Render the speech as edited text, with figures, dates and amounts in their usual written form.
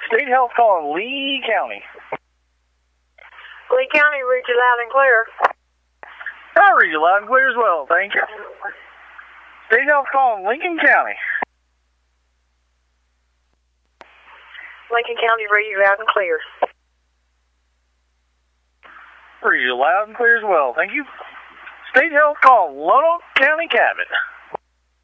State Health calling Lee County. Lee County, read you loud and clear. I read you loud and clear as well, thank you. State Health calling Lincoln County. Lincoln County, read you loud and clear. Read you loud and clear as well, thank you. State Health calling Lonoke County Cabot.